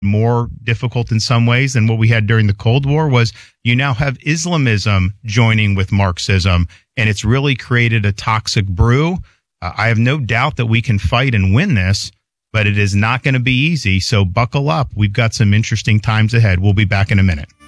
more difficult in some ways than what we had during the Cold War was you now have Islamism joining with Marxism, and it's really created a toxic brew. I have no doubt that we can fight and win this, but it is not going to be easy. So buckle up. We've got some interesting times ahead. We'll be back in a minute.